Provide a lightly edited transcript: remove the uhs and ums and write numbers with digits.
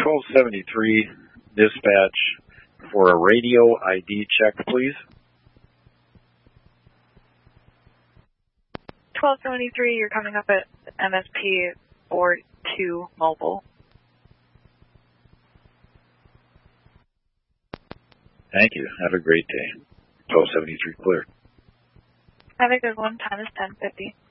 1273 dispatch for a radio ID check, please. 1273, you're coming up at MSP 42 Mobile. Thank you. Have a great day. 1273 clear. Have a good one. Time is 10:50.